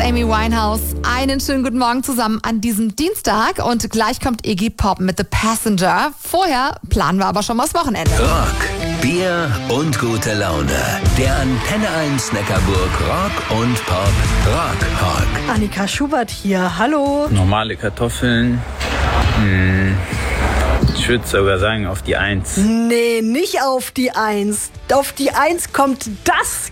Amy Winehouse. Einen schönen guten Morgen zusammen an diesem Dienstag und gleich kommt Iggy Pop mit The Passenger. Vorher planen wir aber schon mal das Wochenende. Rock, Bier und gute Laune. Der Antenne 1 Neckarburg Rock und Pop Rock. Annika Schubert hier, hallo. Normale Kartoffeln. Ich würde sogar sagen auf die 1. Nee, nicht auf die 1. Auf die 1 kommt das